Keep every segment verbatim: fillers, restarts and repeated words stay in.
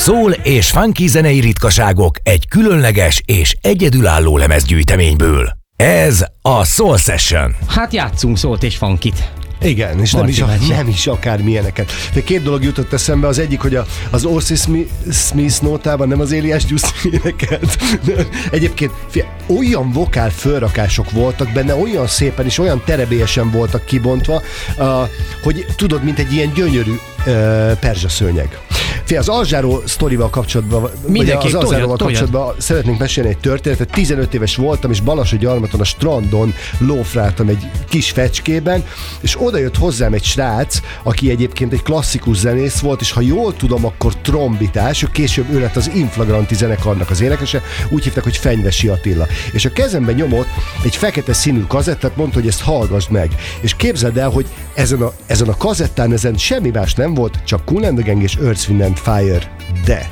Soul és funky zenei ritkaságok egy különleges és egyedülálló lemezgyűjteményből. Ez a Soul Session. Hát játszunk szólt és funkit. Igen, és nem is, nem is akármilyeneket. De két dolog jutott eszembe, az egyik, hogy a, az Orsi Smith, Smith nótában nem az Elias Gyuszi énekelt. Egyébként fia, olyan vokál fölrakások voltak benne, olyan szépen és olyan terebélyesen voltak kibontva, uh, hogy tudod, mint egy ilyen gyönyörű uh, perzsaszőnyeg. Fia, az Al-Jarreau sztorival kapcsolatban, Mindenki, az Al-Jarreauval toljad, kapcsolatban szeretnénk mesélni egy történetet. tizenöt éves voltam, és Balassagyarmaton a strandon lófráltam egy kis fecskében, és oda jött hozzám egy srác, aki egyébként egy klasszikus zenész volt, és ha jól tudom, akkor trombitás, később ő lett az Inflagranti zenekarnak az énekese, úgy hívták, hogy Fenyvesi Attila. És a kezembe nyomott egy fekete színű kazettát, mondta, hogy ezt hallgassd meg. És képzeld el, hogy ezen a, ezen a kazettán ezen semmi más nem volt, csak Kool and the Gang és Earth, Wind and Fire, de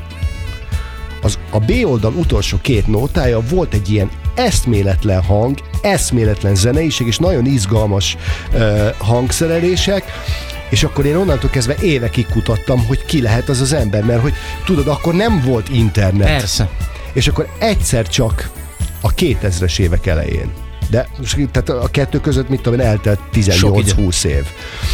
az, a B oldal utolsó két nótája volt egy ilyen eszméletlen hang, eszméletlen zeneiség és nagyon izgalmas uh, hangszerelések, és akkor én onnantól kezdve évekig kutattam, hogy ki lehet az az ember, mert hogy tudod, akkor nem volt internet. Persze. És akkor egyszer csak a kétezres évek elején, de tehát a kettő között, mit tudom én, eltelt tizennyolc-húsz év.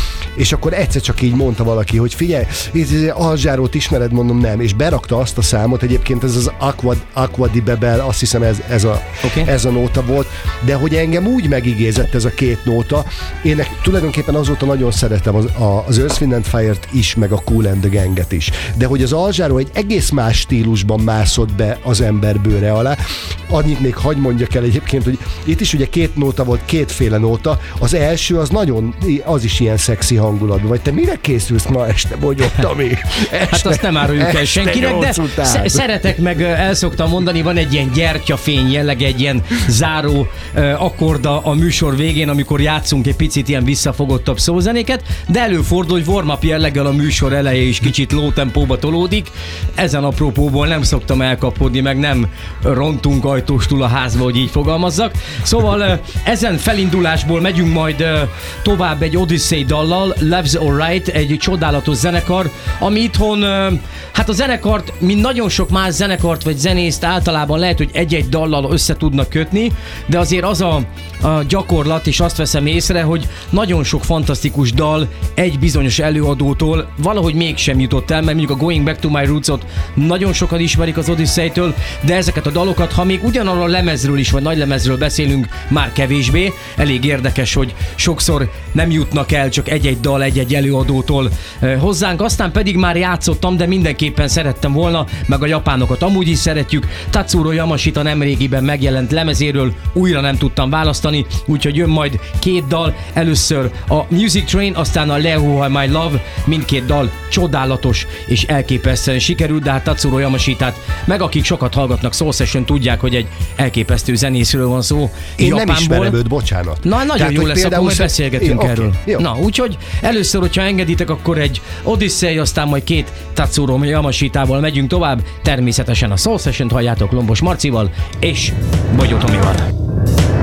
És akkor egyszer csak így mondta valaki, hogy figyelj, Al-Jarreaut ismered, mondom nem, és berakta azt a számot, egyébként ez az Aqua, Aqua di Bebel, azt hiszem ez, ez, a, okay. ez a nóta volt, de hogy engem úgy megigézett ez a két nóta, én tulajdonképpen azóta nagyon szeretem az, az Earth, Wind and Fire-t is, meg a Kool and the Gang-et is, de hogy az Al-Jarreau egy egész más stílusban mászott be az ember bőre alá. Annyit még hagy mondjak el egyébként, hogy itt is ugye két nóta volt, kétféle nóta, az első az nagyon, az is ilyen szexi hangulatban, vagy te mire készülsz ma este, Bogyóttami? Hát azt nem áruljuk el senkinek, de sz- szeretek meg, el szoktam mondani, van egy ilyen gyertyafény jelleg, egy ilyen záró uh, akkorda a műsor végén, amikor játszunk egy picit ilyen visszafogottabb szózenéket, de előfordul, hogy warm-up jelleggel a műsor eleje is kicsit low tempóba tolódik. Ezen apropóból nem szoktam elkapodni, meg nem rontunk ajtóstul a házba, hogy így fogalmazzak. Szóval uh, ezen felindulásból megyünk majd uh, tovább egy Odyssey dallal, Love's Alright, egy csodálatos zenekar, ami itthon, hát a zenekart, mint nagyon sok más zenekart vagy zenészt általában lehet, hogy egy-egy dallal össze tudnak kötni, de azért az a, a gyakorlat, és azt veszem észre, hogy nagyon sok fantasztikus dal egy bizonyos előadótól valahogy mégsem jutott el, mert mondjuk a Going Back to My Roots-ot nagyon sokan ismerik az Odyssey-től, de ezeket a dalokat, ha még ugyanarról a lemezről is, vagy nagy lemezről beszélünk, már kevésbé. Elég érdekes, hogy sokszor nem jutnak el csak egy-egy dal egy-egy előadótól hozzánk, aztán pedig már játszottam, de mindenképpen szerettem volna, meg a japánokat amúgy is szeretjük. Tatsuro Yamashita nemrégiben megjelent lemezéről újra nem tudtam választani, úgyhogy jön majd két dal, először a Music Train, aztán a Leho My Love, mindkét dal csodálatos és elképesztően sikerült, de hát Tatsuro Yamashitát, meg akik sokat hallgatnak Soul Session, tudják, hogy egy elképesztő zenészről van szó. Én Japánból. Nem ismerem őt, bocsánat. Na, nagyon Tehát, jó lesz, akkor majd beszélgetünk okay, erről. Jó. Na, úgyhogy először, hogyha engeditek, akkor egy Odyssey, aztán majd két Tatsuro Yamashitával megyünk tovább. Természetesen a Soul Session-t halljátok Lombos Marcival és Bogyó Tomival.